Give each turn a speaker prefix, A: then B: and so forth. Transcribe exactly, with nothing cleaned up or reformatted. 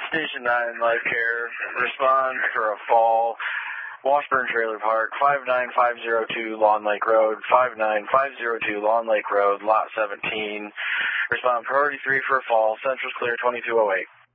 A: Station nine, Life Care. Respond for a fall. Washburn Trailer Park, five nine five zero two Lawn Lake Road, five nine five zero two Lawn Lake Road, Lot seventeen. Respond priority three for a fall. Central's clear, twenty-two oh eight.